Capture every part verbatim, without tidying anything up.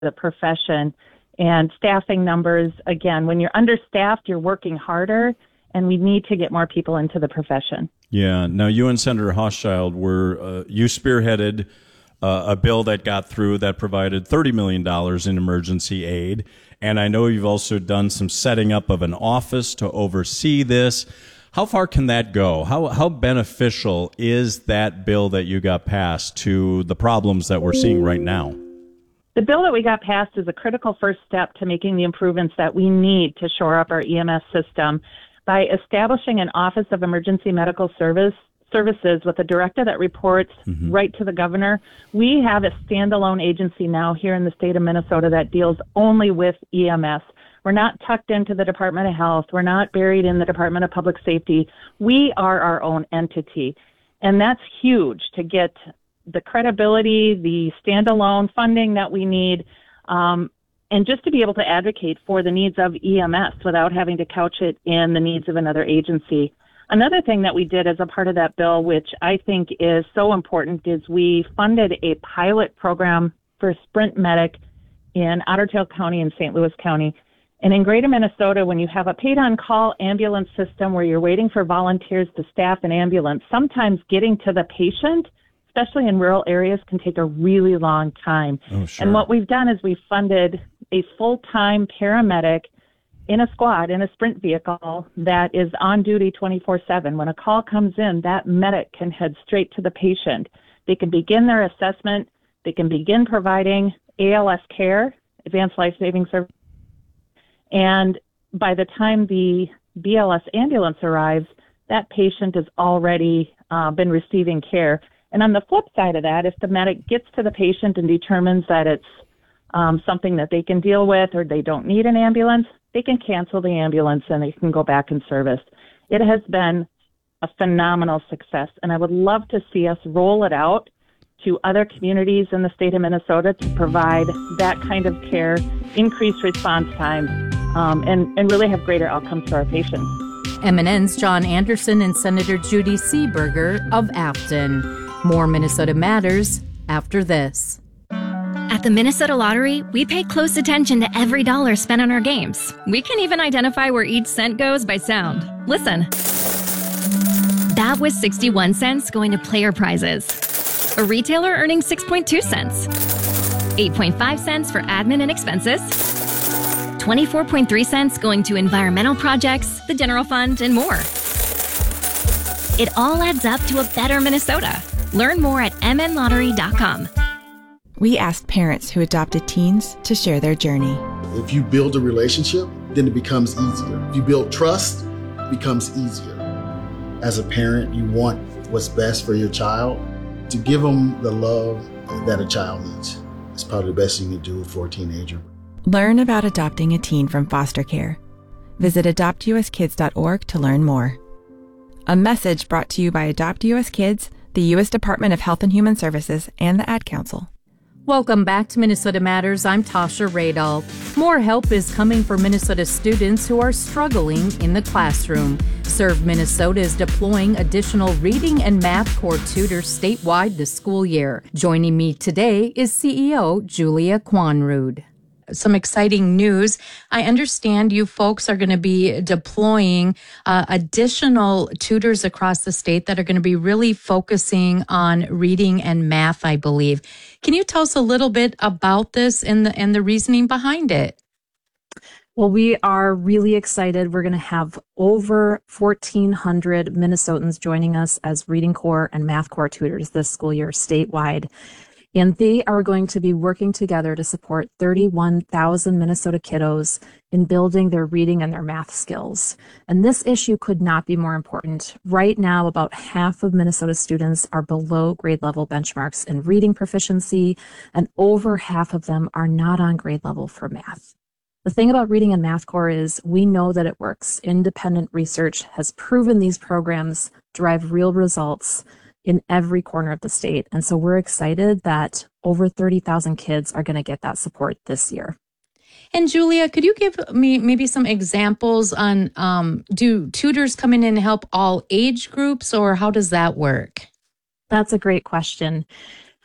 the profession. And staffing numbers, again, when you're understaffed, you're working harder, and we need to get more people into the profession. Yeah. Now, you and Senator Hochschild were, uh, you spearheaded uh, a bill that got through that provided thirty million dollars in emergency aid. And I know you've also done some setting up of an office to oversee this. How far can that go? How how beneficial is that bill that you got passed to the problems that we're seeing right now? The bill that we got passed is a critical first step to making the improvements that we need to shore up our E M S system by establishing an Office of Emergency Medical Service Services with a director that reports mm-hmm. right to the governor. We have a standalone agency now here in the state of Minnesota that deals only with E M S. We're not tucked into the Department of Health. We're not buried in the Department of Public Safety. We are our own entity. And that's huge to get the credibility, the standalone funding that we need, um, and just to be able to advocate for the needs of E M S without having to couch it in the needs of another agency. Another thing that we did as a part of that bill, which I think is so important, is we funded a pilot program for Sprint Medic in Otter Tail County and Saint Louis County. And in Greater Minnesota, when you have a paid-on-call ambulance system where you're waiting for volunteers to staff an ambulance, sometimes getting to the patient, especially in rural areas, can take a really long time. Oh, sure. And what we've done is we've funded a full-time paramedic in a squad, in a Sprint vehicle that is on duty twenty-four seven. When a call comes in, that medic can head straight to the patient. They can begin their assessment. They can begin providing A L S care, advanced life-saving service. And by the time the B L S ambulance arrives, that patient has already uh, been receiving care. And on the flip side of that, if the medic gets to the patient and determines that it's um, something that they can deal with or they don't need an ambulance, they can cancel the ambulance and they can go back in service. It has been a phenomenal success, and I would love to see us roll it out to other communities in the state of Minnesota to provide that kind of care, increase response times, um, and, and really have greater outcomes for our patients. M N N's John Anderson and Senator Judy Seeberger of Afton. More Minnesota Matters after this. At the Minnesota Lottery, we pay close attention to every dollar spent on our games. We can even identify where each cent goes by sound. Listen. That was sixty-one cents going to player prizes. A retailer earning six point two cents. eight point five cents for admin and expenses. twenty-four point three cents going to environmental projects, the general fund, and more. It all adds up to a better Minnesota. Learn more at m n lottery dot com. We asked parents who adopted teens to share their journey. If you build a relationship, then it becomes easier. If you build trust, it becomes easier. As a parent, you want what's best for your child. To give them the love that a child needs. It's probably the best you can do for a teenager. Learn about adopting a teen from foster care. Visit adopt u s kids dot org to learn more. A message brought to you by Adopt U S Kids, the U S Department of Health and Human Services, and the Ad Council. Welcome back to Minnesota Matters. I'm Tasha Radal. More help is coming for Minnesota students who are struggling in the classroom. Serve Minnesota is deploying additional reading and math core tutors statewide this school year. Joining me today is C E O Julia Quanrud. Some exciting news. I understand you folks are going to be deploying uh, additional tutors across the state that are going to be really focusing on reading and math, I believe. Can you tell us a little bit about this and the, and the reasoning behind it? Well, we are really excited. We're going to have over fourteen hundred Minnesotans joining us as reading core and math core tutors this school year statewide. And they are going to be working together to support thirty-one thousand Minnesota kiddos in building their reading and their math skills. And this issue could not be more important. Right now, about half of Minnesota students are below grade level benchmarks in reading proficiency, and over half of them are not on grade level for math. The thing about reading and math core is we know that it works. Independent research has proven these programs drive real results in every corner of the state. And so we're excited that over thirty thousand kids are going to get that support this year. And Julia, could you give me maybe some examples on, um, do tutors come in and help all age groups, or how does that work? That's a great question.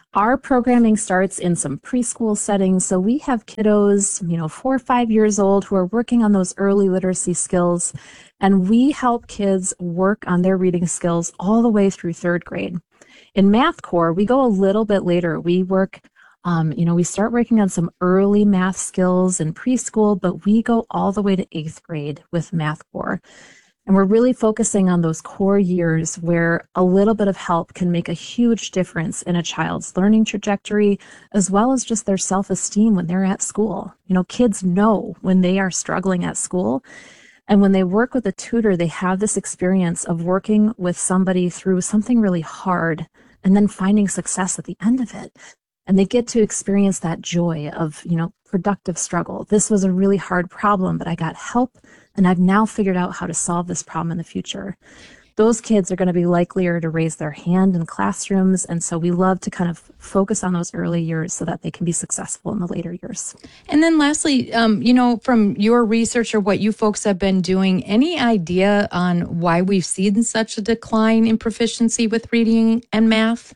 Our programming starts in some preschool settings. So we have kiddos, you know, four or five years old who are working on those early literacy skills. And we help kids work on their reading skills all the way through third grade. In Math Core, we go a little bit later. We work, um, you know, we start working on some early math skills in preschool, but we go all the way to eighth grade with Math Core. And we're really focusing on those core years where a little bit of help can make a huge difference in a child's learning trajectory, as well as just their self-esteem when they're at school. You know, kids know when they are struggling at school. And when they work with a tutor, they have this experience of working with somebody through something really hard and then finding success at the end of it. And they get to experience that joy of, you know, productive struggle. This was a really hard problem, but I got help and I've now figured out how to solve this problem in the future. Those kids are going to be likelier to raise their hand in classrooms. And so we love to kind of focus on those early years so that they can be successful in the later years. And then lastly, um, you know, from your research or what you folks have been doing, any idea on why we've seen such a decline in proficiency with reading and math?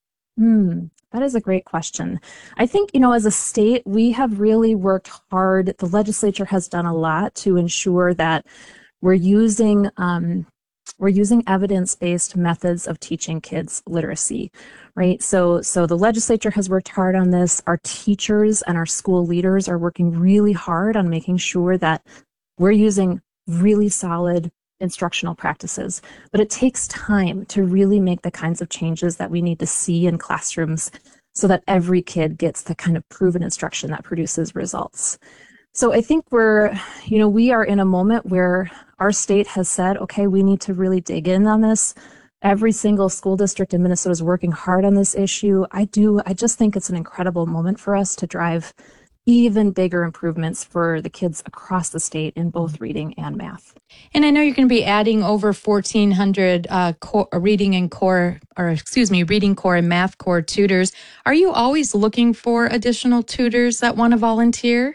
Hmm. That is a great question. I think, you know, as a state, we have really worked hard. The legislature has done a lot to ensure that we're using um, we're using evidence-based methods of teaching kids literacy, right? So, so the legislature has worked hard on this. Our teachers and our school leaders are working really hard on making sure that we're using really solid instructional practices, but it takes time to really make the kinds of changes that we need to see in classrooms so that every kid gets the kind of proven instruction that produces results. So I think we're, you know, we are in a moment where our state has said, okay, we need to really dig in on this. Every single school district in Minnesota is working hard on this issue. I do, I just think it's an incredible moment for us to drive even bigger improvements for the kids across the state in both reading and math. And I know you're going to be adding over fourteen hundred uh, core, reading and core, or excuse me, reading core and math core tutors. Are you always looking for additional tutors that want to volunteer?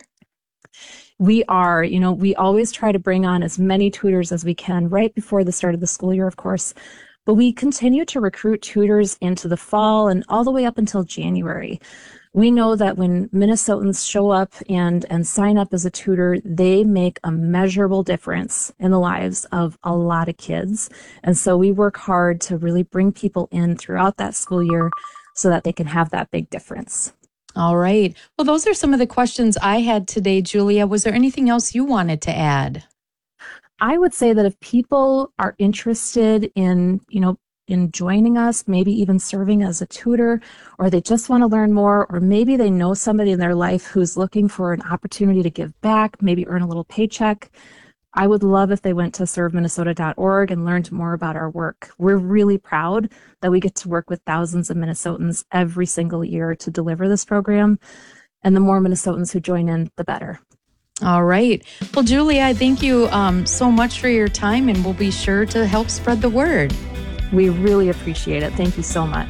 We are, you know, we always try to bring on as many tutors as we can right before the start of the school year, of course. But we continue to recruit tutors into the fall and all the way up until January. We know that when Minnesotans show up and, and sign up as a tutor, they make a measurable difference in the lives of a lot of kids. And so we work hard to really bring people in throughout that school year so that they can have that big difference. All right. Well, those are some of the questions I had today, Julia. Was there anything else you wanted to add? I would say that if people are interested in, you know, in joining us, maybe even serving as a tutor, or they just want to learn more, or maybe they know somebody in their life who's looking for an opportunity to give back, maybe earn a little paycheck, I would love if they went to serve minnesota dot org and learned more about our work. We're really proud that we get to work with thousands of Minnesotans every single year to deliver this program. And the more Minnesotans who join in, the better. All right. Well, Julia, I thank you um, so much for your time, and we'll be sure to help spread the word. We really appreciate it. Thank you so much.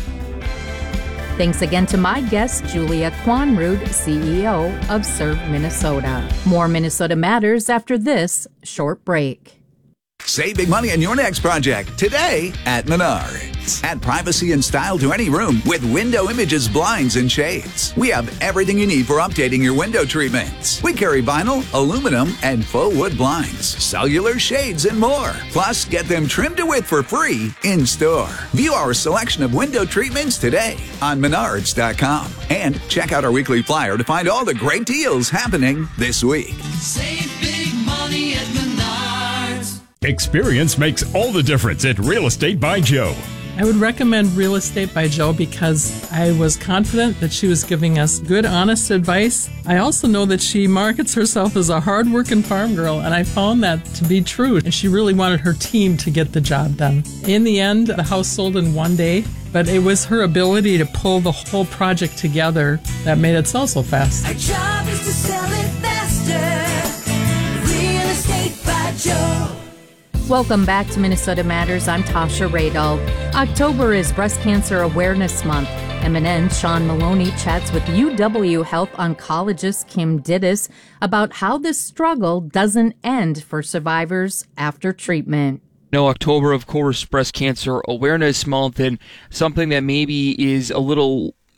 Thanks again to my guest, Julia Kwanrud, C E O of Serve Minnesota. More Minnesota Matters after this short break. Save big money on your next project today at Menards. Add privacy and style to any room with Window Images blinds and shades. We have everything you need for updating your window treatments. We carry vinyl, aluminum, and faux wood blinds, cellular shades, and more. Plus, get them trimmed to width for free in store. View our selection of window treatments today on Menards dot com. And check out our weekly flyer to find all the great deals happening this week. Save big money at Menards. Experience makes all the difference at Real Estate by Joe. I would recommend Real Estate by Joe because I was confident that she was giving us good, honest advice. I also know that she markets herself as a hard-working farm girl, and I found that to be true. And she really wanted her team to get the job done. In the end, the house sold in one day, but it was her ability to pull the whole project together that made it sell so fast. Our job is to sell it faster. Real Estate by Joe. Welcome back to Minnesota Matters. I'm Tasha Radel. October is Breast Cancer Awareness Month. M N N's Sean Maloney chats with U W Health oncologist Kim Dittis about how this struggle doesn't end for survivors after treatment. No, October, of course, Breast Cancer Awareness Month, and something that maybe is a little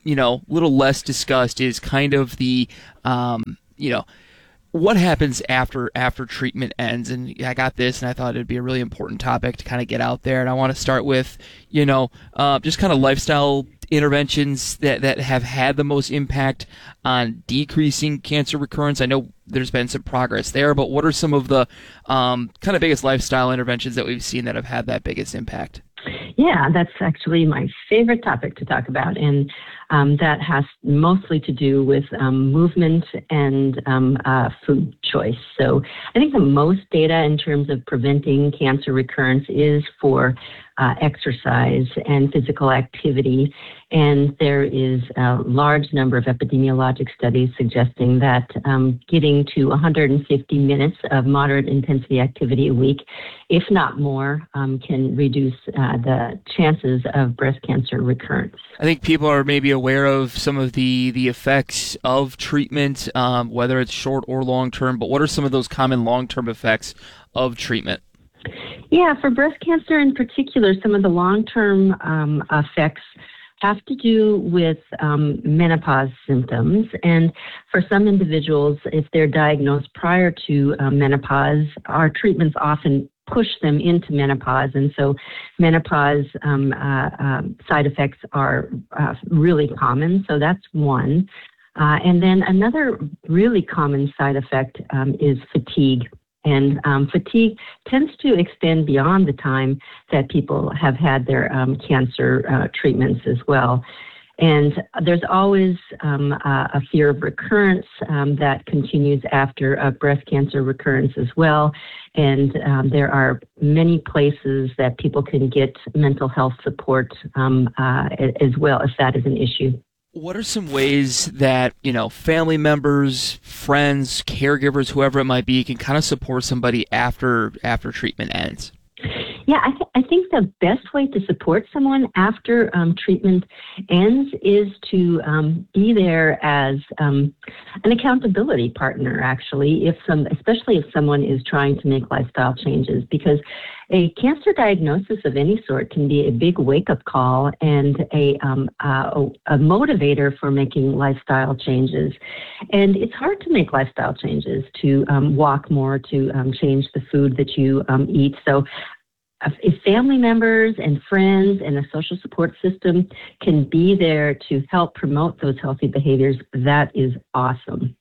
you know, a little less discussed is kind of the, um, you know, what happens after after treatment ends. And I got this, and I thought it'd be a really important topic to kind of get out there. And I want to start with, you know, uh, just kind of lifestyle interventions that, that have had the most impact on decreasing cancer recurrence. I know there's been some progress there, but what are some of the um, kind of biggest lifestyle interventions that we've seen that have had that biggest impact? Yeah, that's actually my favorite topic to talk about, and um, that has mostly to do with um, movement and um, uh, food choice. So I think the most data in terms of preventing cancer recurrence is for uh, exercise and physical activity, and there is a large number of epidemiologic studies suggesting that um, getting to one hundred fifty minutes of moderate intensity activity a week, if not more, um, can reduce uh, the chances of breast cancer recurrence. I think people are maybe aware of some of the, the effects of treatment, um, whether it's short or long term, but what are some of those common long-term effects of treatment? Yeah, for breast cancer in particular, some of the long-term um, effects have to do with um, menopause symptoms. And for some individuals, if they're diagnosed prior to uh, menopause, our treatments often push them into menopause. And so menopause um, uh, uh, side effects are uh, really common. So that's one. Uh, and then another really common side effect um, is fatigue. And um, fatigue tends to extend beyond the time that people have had their um, cancer uh, treatments as well. And there's always um, a, a fear of recurrence um, that continues after a breast cancer recurrence as well. And um, there are many places that people can get mental health support um, uh, as well, if that is an issue. What are some ways that, you know, family members, friends, caregivers, whoever it might be, can kind of support somebody after after treatment ends? Yeah, I, th- I think the best way to support someone after um, treatment ends is to um, be there as um, an accountability partner, actually, if some, especially if someone is trying to make lifestyle changes, because a cancer diagnosis of any sort can be a big wake-up call and a, um, uh, a motivator for making lifestyle changes. And it's hard to make lifestyle changes, to um, walk more, to um, change the food that you um, eat. So if family members and friends and a social support system can be there to help promote those healthy behaviors, that is awesome.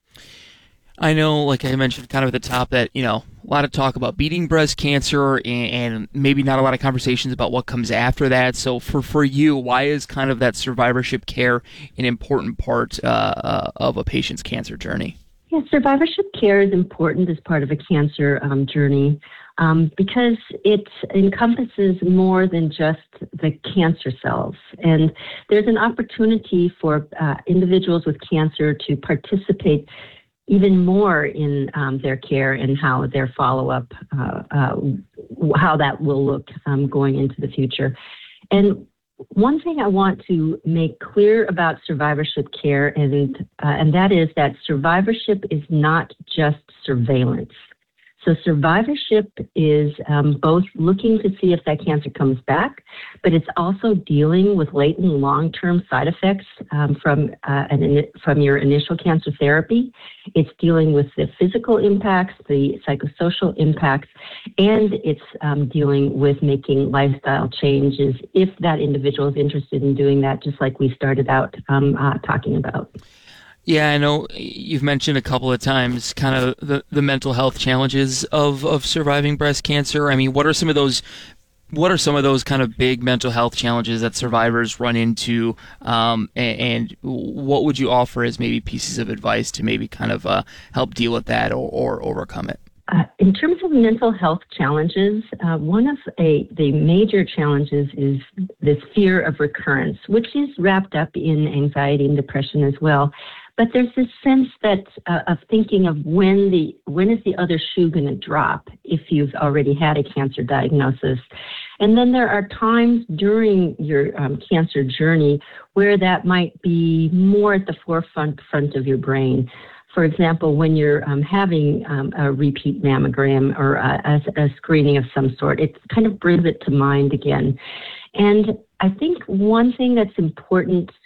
I know, like I mentioned kind of at the top, that, you know, a lot of talk about beating breast cancer and, and maybe not a lot of conversations about what comes after that. So for, for you, why is kind of that survivorship care an important part uh, uh, of a patient's cancer journey? Yeah, survivorship care is important as part of a cancer um, journey. Um, because it encompasses more than just the cancer cells. And there's an opportunity for uh, individuals with cancer to participate even more in um, their care and how their follow-up, uh, uh, how that will look um, going into the future. And one thing I want to make clear about survivorship care, and, uh, and that is that survivorship is not just surveillance. So survivorship is um, both looking to see if that cancer comes back, but it's also dealing with latent long-term side effects um, from uh, an, from your initial cancer therapy. It's dealing with the physical impacts, the psychosocial impacts, and it's um, dealing with making lifestyle changes if that individual is interested in doing that, just like we started out um, uh, talking about. Yeah, I know you've mentioned a couple of times kind of the, the mental health challenges of, of surviving breast cancer. I mean, what are some of those what are some of those kind of big mental health challenges that survivors run into, um, and, and what would you offer as maybe pieces of advice to maybe kind of uh, help deal with that or, or overcome it? Uh, in terms of mental health challenges, uh, one of a, the major challenges is this fear of recurrence, which is wrapped up in anxiety and depression as well. But there's this sense that uh, of thinking of when the when is the other shoe going to drop if you've already had a cancer diagnosis. And then there are times during your um, cancer journey where that might be more at the forefront front of your brain. For example, when you're um, having um, a repeat mammogram or a, a, a screening of some sort, it kind of brings it to mind again. And I think one thing that's important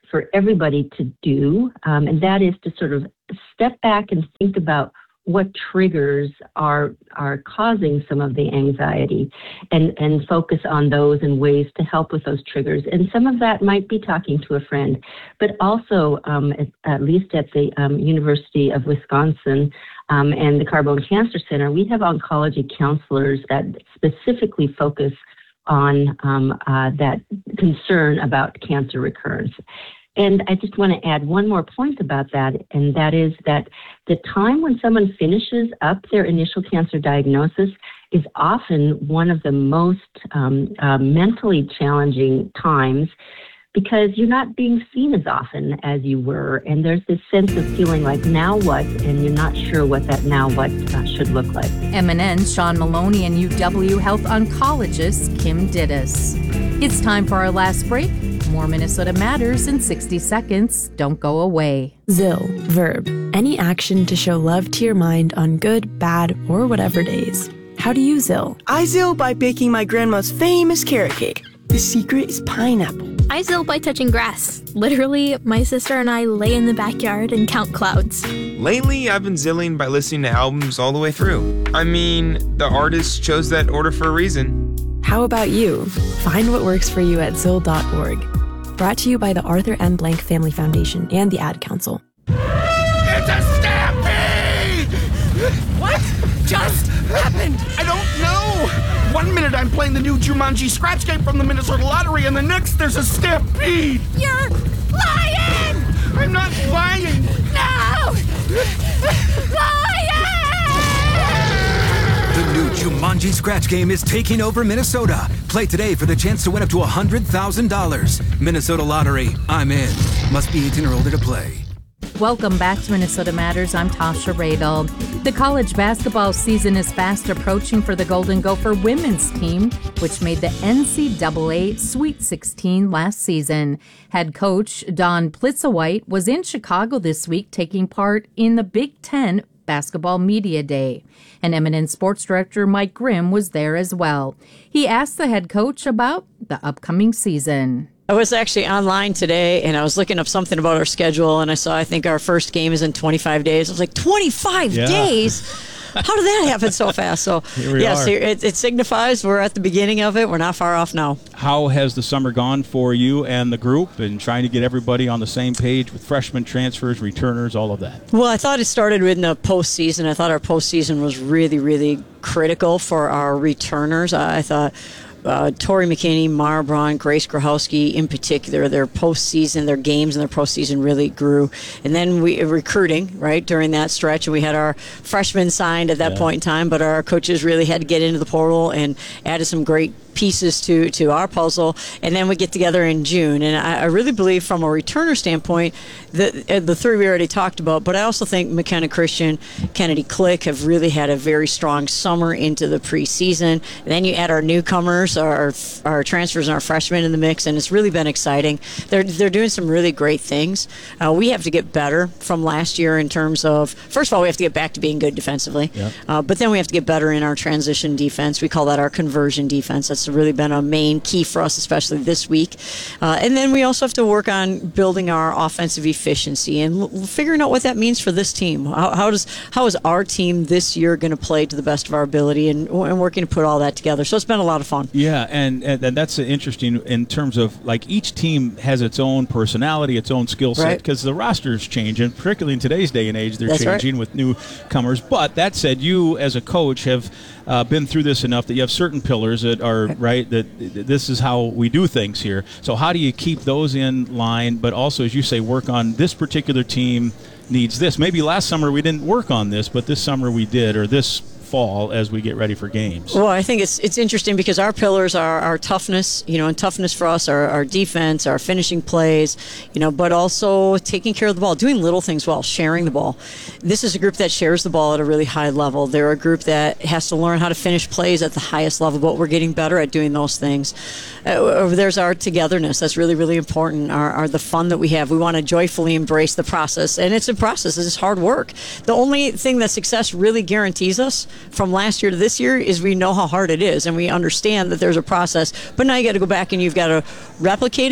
for everybody to do, um, and that is to sort of step back and think about what triggers are are causing some of the anxiety, and, and focus on those and ways to help with those triggers. And some of that might be talking to a friend, but also, um, at, at least at the um, University of Wisconsin um, and the Carbone Cancer Center, we have oncology counselors that specifically focus on um, uh, that concern about cancer recurrence. And I just want to add one more point about that, and that is that the time when someone finishes up their initial cancer diagnosis is often one of the most um, uh, mentally challenging times, because you're not being seen as often as you were, and there's this sense of feeling like, now what? And you're not sure what that now what uh, should look like. M N N's Sean Maloney and U W health oncologist Kim Dittus. It's time for our last break. More Minnesota Matters in sixty seconds. Don't go away. Zill, verb, any action to show love to your mind on good, bad, or whatever days. How do you Zill? I Zill by baking my grandma's famous carrot cake. The secret is pineapple. I Zill by touching grass. Literally, my sister and I lay in the backyard and count clouds. Lately, I've been zilling by listening to albums all the way through. I mean, the artist chose that order for a reason. How about you? Find what works for you at zill dot org. Brought to you by the Arthur M. Blank Family Foundation and the Ad Council. It's a stampede! What just happened? I don't know. One minute I'm playing the new Jumanji scratch game from the Minnesota Lottery, and the next there's a stampede. You're lying! I'm not lying. No! Lying! The new Jumanji scratch game is taking over Minnesota. Play today for the chance to win up to one hundred thousand dollars. Minnesota Lottery. I'm in. Must be eighteen or older to play. Welcome back to Minnesota Matters. I'm Tasha Radel. The college basketball season is fast approaching for the Golden Gopher women's team, which made the N C double A Sweet sixteen last season. Head coach Dawn Plitzowite was in Chicago this week taking part in the Big Ten Basketball Media Day. And M N N Sports Director Mike Grimm was there as well. He asked the head coach about the upcoming season. I was actually online today, and I was looking up something about our schedule, and I saw I think our first game is in twenty-five days. I was like, twenty-five Yeah. days? How did that happen so fast? So, Here we yes, are. it, it signifies we're at the beginning of it. We're not far off now. How has the summer gone for you and the group, and trying to get everybody on the same page with freshmen, transfers, returners, all of that? Well, I thought it started in the postseason. I thought our postseason was really, really critical for our returners. I thought uh, Tori McKinney, Mara Braun, Grace Grahowski in particular, their postseason, their games and their postseason really grew. And then we recruiting, right, during that stretch. And we had our freshmen signed at that Yeah. point in time, but our coaches really had to get into the portal and added some great pieces to, to our puzzle, and then we get together in June. And I, I really believe from a returner standpoint, the, uh, the three we already talked about, but I also think McKenna Christian, Kennedy Click have really had a very strong summer into the preseason. And then you add our newcomers, our, our transfers and our freshmen in the mix, and it's really been exciting. They're, they're doing some really great things. Uh, we have to get better from last year in terms of, first of all, we have to get back to being good defensively, Yep. uh, but then we have to get better in our transition defense. We call that our conversion defense. That's really been a main key for us, especially this week. Uh, and then we also have to work on building our offensive efficiency and l- figuring out what that means for this team. How, how does how is our team this year going to play to the best of our ability, and, and working to put all that together. So it's been a lot of fun. Yeah, and, and, and that's interesting in terms of, like, each team has its own personality, its own skill set, Right. because the roster's changing, particularly in today's day and age. They're That's right. changing with newcomers. But that said, you as a coach have uh, been through this enough that you have certain pillars that are, right, that this is how we do things here. So how do you keep those in line, but also, as you say, work on this particular team needs this? Maybe last summer we didn't work on this, but this summer we did, or this fall as we get ready for games. Well, I think it's it's interesting because our pillars are our toughness, you know, and toughness for us are our defense, our finishing plays, you know, but also taking care of the ball, doing little things well, sharing the ball. This is a group that shares the ball at a really high level. They're a group that has to learn how to finish plays at the highest level, but we're getting better at doing those things. Uh, there's our togetherness. That's really, really important. Our, our the fun that we have. We want to joyfully embrace the process, and it's a process. It's hard work. The only thing that success really guarantees us from last year to this year is we know how hard it is, and we understand that there's a process, but now you got to go back and you've got to replicate it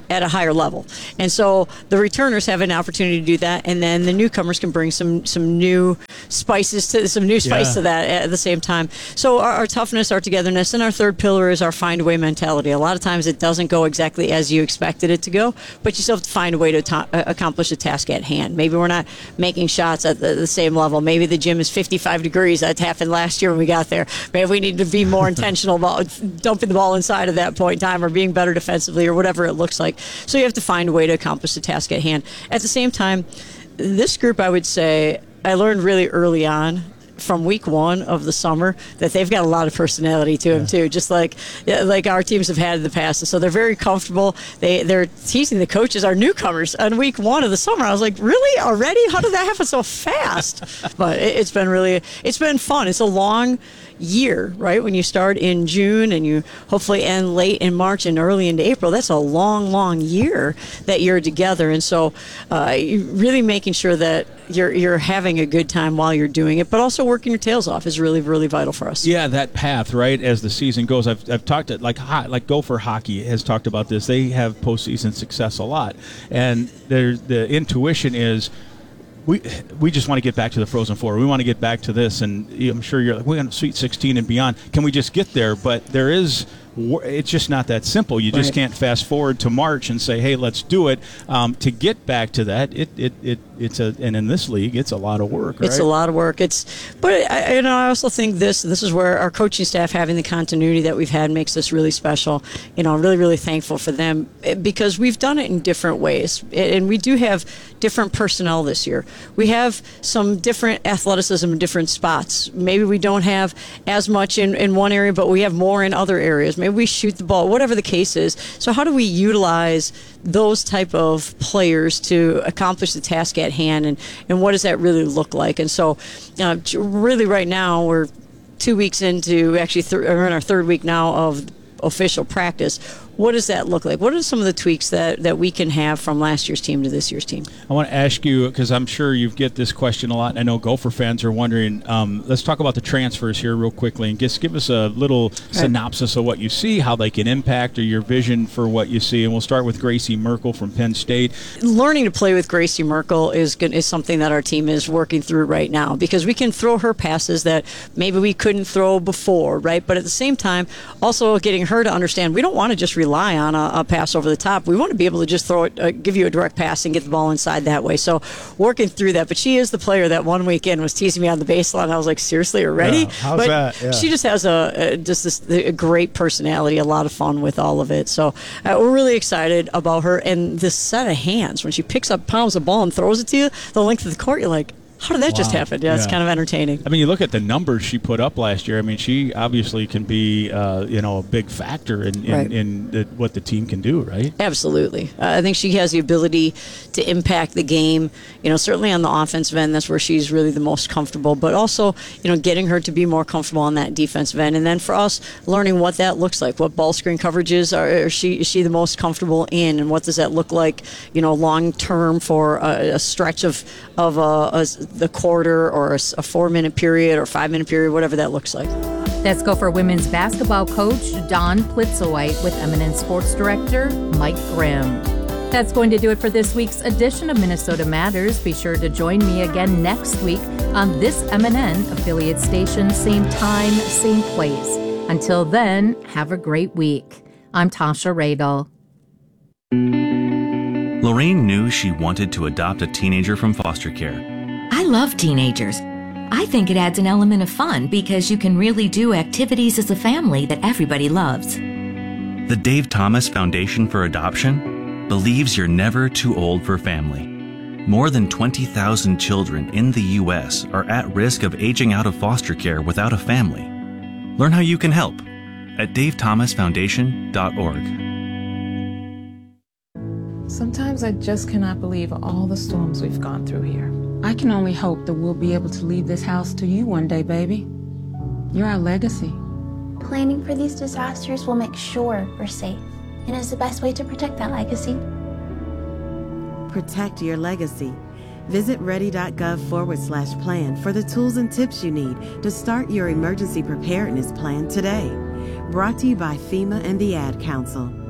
at a higher level. And so the returners have an opportunity to do that, and then the newcomers can bring some some new spices to some new spice Yeah. to that at the same time. So our, our toughness, our togetherness, and our third pillar is our find a way mentality. A lot of times it doesn't go exactly as you expected it to go, but you still have to find a way to ta- accomplish the task at hand. Maybe we're not making shots at the, the same level. Maybe the gym is fifty-five degrees. That happened last year when we got there. Maybe we need to be more intentional about dumping the ball inside at that point in time, or being better defensively, or whatever it looks like. So you have to find a way to accomplish the task at hand. At the same time, this group, I would say, I learned really early on from week one of the summer that they've got a lot of personality to them too, just like yeah, like our teams have had in the past. And so they're very comfortable. They they're teasing the coaches, our newcomers, on week one of the summer. I was like, really, already? How did that happen so fast? But it, it's been really, it's been fun. It's a long year, right? When you start in June and you hopefully end late in March and early into April, that's a long, long year that you're together. And so uh, really making sure that you're you're having a good time while you're doing it, but also working your tails off is really, really vital for us. Yeah, that path, right, as the season goes. I've, I've talked to, like, ho- like Gopher Hockey has talked about this. They have postseason success a lot. And there's the intuition is, We we just want to get back to the Frozen Four. We want to get back to this, and I'm sure you're like, we're going to Sweet sixteen and beyond. Can we just get there? But there is, it's just not that simple. You just Right. can't fast forward to March and say, hey, let's do it. Um, to get back to that, it, it, it it's a, and in this league, it's a lot of work. It's right? a lot of work. It's, but I, you know, I also think this. This is where our coaching staff having the continuity that we've had makes us really special. You know, I'm really, really thankful for them because we've done it in different ways, and we do have different personnel this year. We have some different athleticism in different spots. Maybe we don't have as much in, in one area, but we have more in other areas. Maybe we shoot the ball, whatever the case is. So how do we utilize those type of players to accomplish the task at hand, and, and what does that really look like? And so uh, really right now we're two weeks into, actually th- we're in our third week now of official practice. What does that look like? What are some of the tweaks that, that we can have from last year's team to this year's team? I want to ask you, because I'm sure you get this question a lot, and I know Gopher fans are wondering. Um, let's talk about the transfers here real quickly, and just give us a little right. synopsis of what you see, how they can impact, or your vision for what you see. And we'll start with Gracie Merkel from Penn State. Learning to play with Gracie Merkel is good, is something that our team is working through right now, because we can throw her passes that maybe we couldn't throw before, right? But at the same time, also getting her to understand we don't want to just rely on a, a pass over the top. We want to be able to just throw it, uh, give you a direct pass and get the ball inside that way. So working through that. But she is the player that one weekend was teasing me on the baseline. I was like, seriously, you're ready? Yeah, how's but that? Yeah. She just has a, a just this a great personality, a lot of fun with all of it. So uh, we're really excited about her and this set of hands. When she picks up, pounds the ball and throws it to you the length of the court, you're like, how did that Wow. just happen? Yeah, Yeah. it's kind of entertaining. I mean, you look at the numbers she put up last year. I mean, she obviously can be, uh, you know, a big factor in, in, Right. in the, what the team can do, right? Absolutely. Uh, I think she has the ability to impact the game, you know, certainly on the offensive end. That's where she's really the most comfortable, but also, you know, getting her to be more comfortable on that defensive end. And then for us, learning what that looks like, what ball screen coverages are, are she, is she the most comfortable in, and what does that look like, you know, long term for a, a stretch of, of a, a, the quarter or a, a four minute period or five minute period, whatever that looks like. Let's go for women's basketball coach Dawn Plitzowite with Eminent Sports Director Mike Grimm. That's going to do it for this week's edition of Minnesota Matters. Be sure to join me again next week on this M N N affiliate station, same time, same place. Until then, have a great week. I'm Tasha Radel. Lorraine knew she wanted to adopt a teenager from foster care. I love teenagers. I think it adds an element of fun because you can really do activities as a family that everybody loves. The Dave Thomas Foundation for Adoption believes you're never too old for family. More than twenty thousand children in the U S are at risk of aging out of foster care without a family. Learn how you can help at dave thomas foundation dot org. Sometimes I just cannot believe all the storms we've gone through here. I can only hope that we'll be able to leave this house to you one day, baby. You're our legacy. Planning for these disasters will make sure we're safe, and is the best way to protect that legacy. Protect your legacy. Visit ready.gov forward slash plan for the tools and tips you need to start your emergency preparedness plan today. Brought to you by FEMA and the Ad Council.